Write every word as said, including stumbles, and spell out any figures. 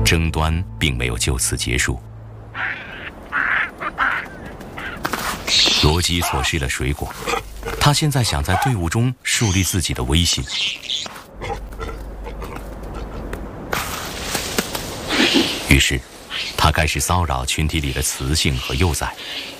争端并没有就此结束。罗辑错失了水果，他现在想在队伍中树立自己的威信。于是，他开始骚扰群体里的雌性和幼崽。